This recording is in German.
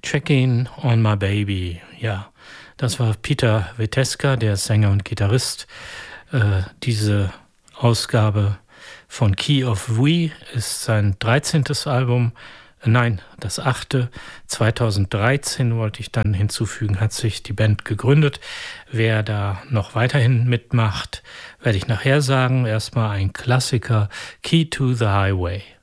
Checking on My Baby. Ja, das war Peter Veteska, der Sänger und Gitarrist. Diese Ausgabe von Key of We ist sein 13. Album. Nein, das 8. 2013 wollte ich dann hinzufügen, hat sich die Band gegründet. Wer da noch weiterhin mitmacht, werde ich nachher sagen. Erstmal ein Klassiker, Key to the Highway.